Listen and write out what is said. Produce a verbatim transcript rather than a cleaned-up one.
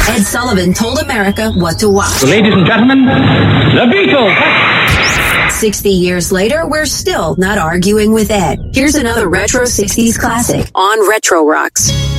Ed Sullivan told America what to watch. So, ladies and gentlemen, the Beatles. sixty years later, we're still not arguing with Ed. Here's another retro sixties classic on Retro Rocks.